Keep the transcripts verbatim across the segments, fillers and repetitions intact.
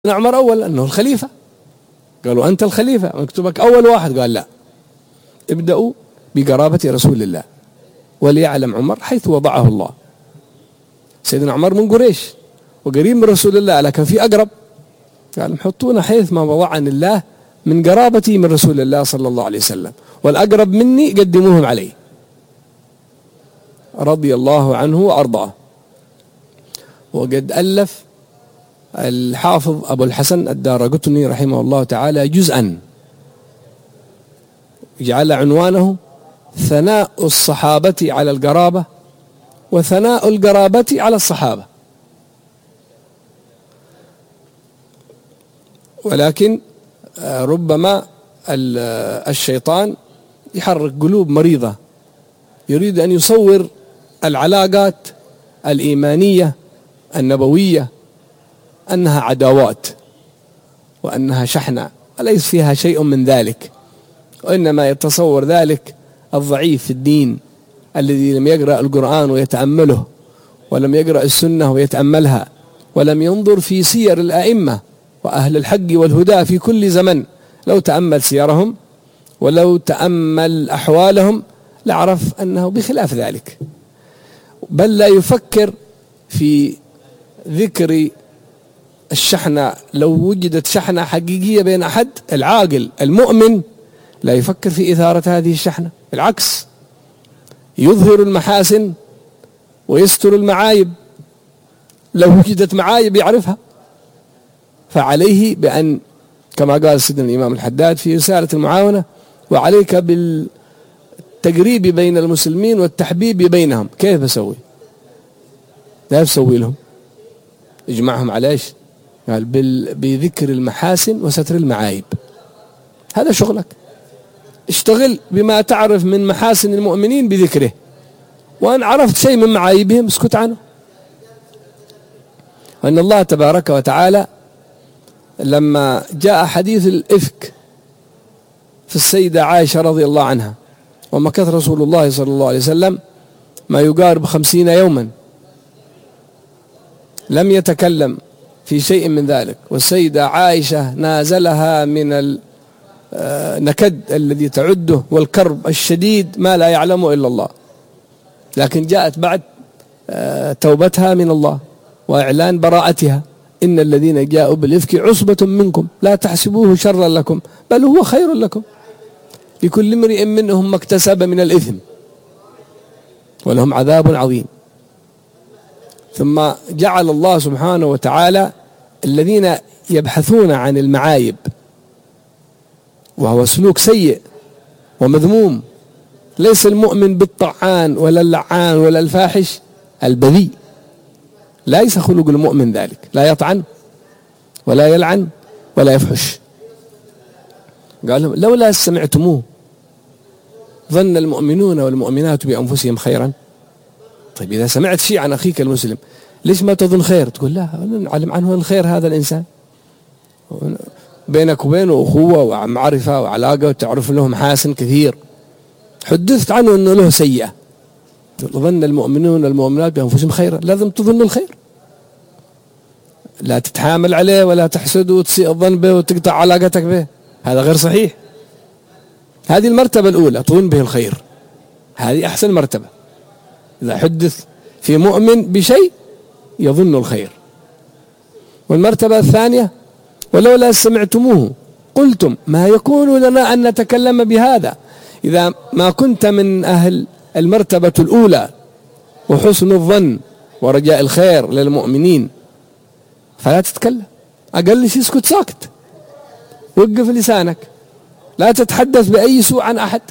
عمر أول أنه الخليفة، قالوا أنت الخليفة مكتوبك أول واحد، قال لا، ابدأوا بقرابة رسول الله وليعلم عمر حيث وضعه الله. سيدنا عمر من قريش وقريب من رسول الله، لكن في أقرب، قال حطونا حيث ما وضعني الله من قرابتي من رسول الله صلى الله عليه وسلم، والأقرب مني قدموهم علي رضي الله عنه وأرضاه. وقد ألف الحافظ أبو الحسن الدارقطني رحمه الله تعالى جزءا جعل عنوانه ثناء الصحابة على القرابة وثناء القرابة على الصحابة. ولكن ربما الشيطان يحرك قلوب مريضة، يريد أن يصور العلاقات الإيمانية النبوية أنها عداوات وأنها شحنة، وليس فيها شيء من ذلك، وإنما يتصور ذلك الضعيف في الدين الذي لم يقرأ القرآن ويتأمله، ولم يقرأ السنة ويتأملها، ولم ينظر في سير الأئمة وأهل الحق والهدى في كل زمن. لو تأمل سيرهم ولو تأمل أحوالهم لعرف أنه بخلاف ذلك، بل لا يفكر في ذكر الشحنة. لو وجدت شحنة حقيقية بين أحد، العاقل المؤمن لا يفكر في إثارة هذه الشحنة، بالعكس يظهر المحاسن ويستر المعايب. لو وجدت معايب يعرفها، فعليه بأن كما قال سيدنا الإمام الحداد في رسالة المعاونة: وعليك بالتقريب بين المسلمين والتحبيب بينهم. كيف بسوي؟ لا بسوي لهم، اجمعهم على ايش؟ قال بذكر المحاسن وستر المعايب. هذا شغلك، اشتغل بما تعرف من محاسن المؤمنين بذكره، وأن عرفت شيء من معايبهم اسكت عنه. وأن الله تبارك وتعالى لما جاء حديث الإفك في السيدة عائشة رضي الله عنها، ومكث رسول الله صلى الله عليه وسلم ما يقارب خمسين يوما لم يتكلم في شيء من ذلك، والسيدة عائشة نازلها من النكد الذي تعده والكرب الشديد ما لا يعلمه إلا الله، لكن جاءت بعد توبتها من الله وإعلان براءتها: إن الذين جاءوا بالإفك عصبة منكم لا تحسبوه شرا لكم بل هو خير لكم لكل امرئ منهم ما اكتسب من الإثم ولهم عذاب عظيم. ثم جعل الله سبحانه وتعالى الذين يبحثون عن المعايب، وهو سلوك سيء ومذموم. ليس المؤمن بالطعان ولا اللعان ولا الفاحش البذيء، ليس خلق المؤمن ذلك، لا يطعن ولا يلعن ولا يفحش. قال لهم: لولا سمعتموه ظن المؤمنون والمؤمنات بأنفسهم خيرا. طيب إذا سمعت شيء عن أخيك المسلم ليش ما تظن خير؟ تقول لا، نعلم عنه الخير هذا الإنسان، بينك وبينه أخوة ومعرفة وعلاقة وتعرف له محاسن كثير، حدثت عنه أنه له سيئة. ظن المؤمنون والمؤمنات بأنفسهم خيرا، لازم تظن الخير، لا تتحامل عليه ولا تحسده وتسيء الظن به وتقطع علاقتك به، هذا غير صحيح. هذه المرتبة الأولى، تظن به الخير، هذه أحسن مرتبة. إذا حدث في مؤمن بشيء يظن الخير. والمرتبة الثانية: ولولا سمعتموه قلتم ما يكون لنا أن نتكلم بهذا. إذا ما كنت من أهل المرتبة الأولى وحسن الظن ورجاء الخير للمؤمنين فلا تتكلم، أقل شيء اسكت ساكت، وقف لسانك، لا تتحدث بأي سوء عن أحد.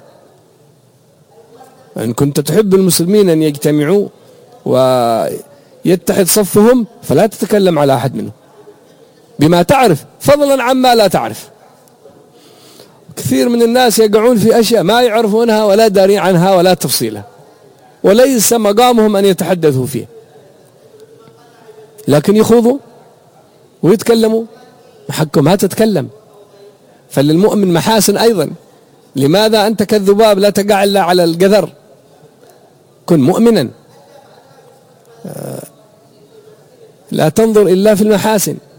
إن كنت تحب المسلمين أن يجتمعوا ويتحد صفهم فلا تتكلم على أحد منهم بما تعرف، فضلا عما لا تعرف. كثير من الناس يقعون في أشياء ما يعرفونها ولا دارين عنها ولا تفصيلها، وليس مقامهم أن يتحدثوا فيه، لكن يخوضوا ويتكلموا. حقهم ما تتكلم. فللمؤمن محاسن أيضا. لماذا أنت كالذباب لا تقع إلا على القذر؟ كن مؤمنا، لا تنظر إلا في المحاسن.